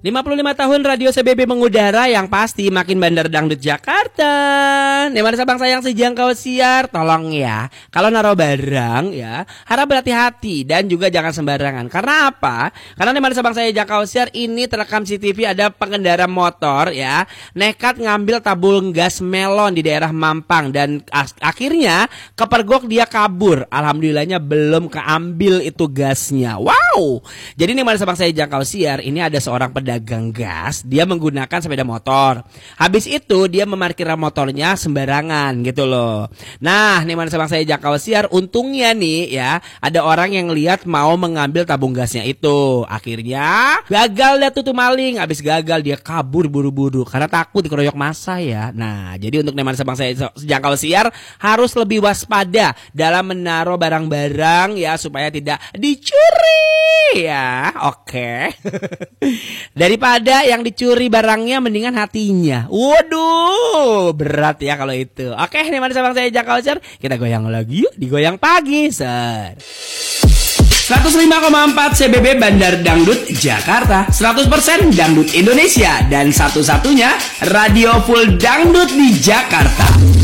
55 tahun Radio CBB mengudara, yang pasti makin bandar dangdut Jakarta. Nih mana sabang sayang sejangkau siar, tolong ya, kalau naruh barang ya harap berhati-hati dan juga jangan sembarangan. Karena apa? Karena nih mana sabang saya jangkau siar ini terekam CCTV ada pengendara motor ya nekat ngambil tabung gas melon di daerah Mampang dan akhirnya kepergok dia kabur. Alhamdulillahnya belum keambil itu gasnya. Wow. Jadi nih mana sabang saya jangkau siar ini ada seorang pedagang gas, dia menggunakan sepeda motor. Habis itu dia memarkir motornya sembarangan gitu loh. Nah, nih mana sabang saya jangkau siar, untungnya nih ya, ada orang yang lihat mau mengambil tabung gasnya itu. Akhirnya gagal dah tuh maling. Habis gagal dia kabur buru-buru karena takut dikeroyok massa ya. Nah, jadi untuk nih mana sabang saya jangkau siar harus lebih waspada dalam menaruh barang-barang ya supaya tidak dicuri ya. Oke. Daripada yang dicuri barangnya mendingan hatinya. Waduh, berat ya kalau itu. Oke, nih mana sabang saya jangkau siar, kita goyang lagi yuk, digoyang pagi, ser. 105,4 CBB Bandar Dangdut Jakarta, 100% dangdut Indonesia dan satu-satunya radio full dangdut di Jakarta.